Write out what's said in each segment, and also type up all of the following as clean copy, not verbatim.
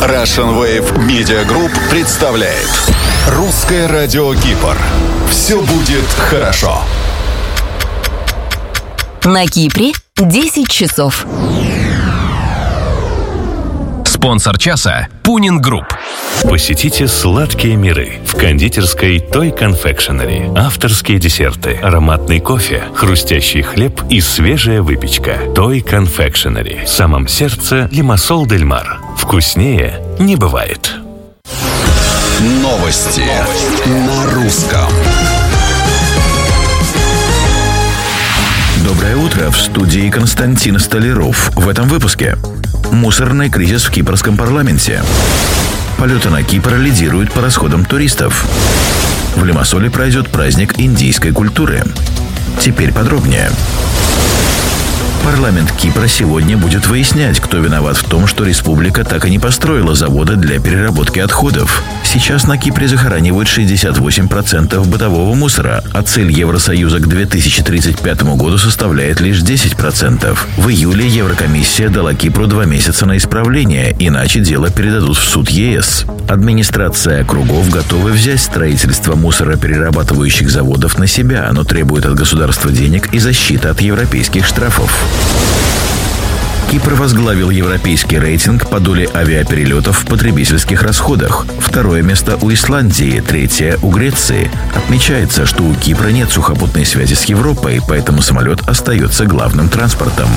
Russian Wave Media Group представляет Русское радио Кипр. Все будет хорошо. На Кипре 10 часов. Спонсор часа – Пунин Групп. Посетите сладкие миры в кондитерской Toy Confectionery. Авторские десерты, ароматный кофе, хрустящий хлеб и свежая выпечка. Toy Confectionery. В самом сердце Лимассол дель Мар. Вкуснее не бывает. Новости на русском. Доброе утро, в студии Константин Столяров. В этом выпуске: мусорный кризис в кипрском парламенте. Полеты на Кипр лидируют по расходам туристов. В Лимассоле пройдет праздник индийской культуры. Теперь подробнее. Парламент Кипра сегодня будет выяснять, кто виноват в том, что республика так и не построила заводы для переработки отходов. Сейчас на Кипре захоранивают 68% бытового мусора, а цель Евросоюза к 2035 году составляет лишь 10%. В июле Еврокомиссия дала Кипру 2 месяца на исправление, иначе дело передадут в суд ЕС. Администрация округов готова взять строительство мусороперерабатывающих заводов на себя, но требует от государства денег и защиты от европейских штрафов. Кипр возглавил европейский рейтинг по доле авиаперелетов в потребительских расходах. Второе место у Исландии, третье у Греции. Отмечается, что у Кипра нет сухопутной связи с Европой, поэтому самолет остается главным транспортом.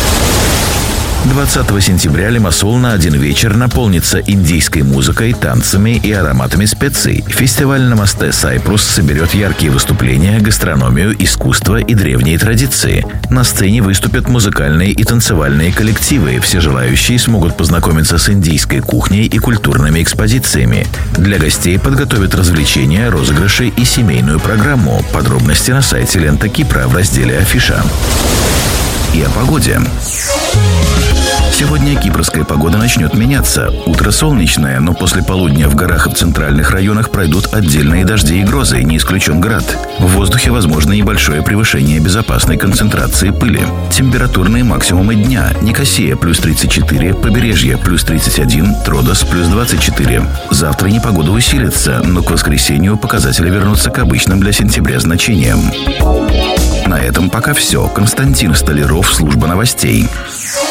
20 сентября Лимассол на один вечер наполнится индийской музыкой, танцами и ароматами специй. Фестиваль на мосте Сайпрус соберет яркие выступления, гастрономию, искусство и древние традиции. На сцене выступят музыкальные и танцевальные коллективы. Все желающие смогут познакомиться с индийской кухней и культурными экспозициями. Для гостей подготовят развлечения, розыгрыши и семейную программу. Подробности на сайте Лента Кипра в разделе «Афиша». И о погоде. Сегодня кипрская погода начнет меняться. Утро солнечное, но после полудня в горах и в центральных районах пройдут отдельные дожди и грозы, не исключен град. В воздухе возможно небольшое превышение безопасной концентрации пыли. Температурные максимумы дня: Никосия плюс 34, побережье плюс 31, Тродос плюс 24. Завтра непогода усилится, но к воскресенью показатели вернутся к обычным для сентября значениям. На этом пока все. Константин Столяров, служба новостей.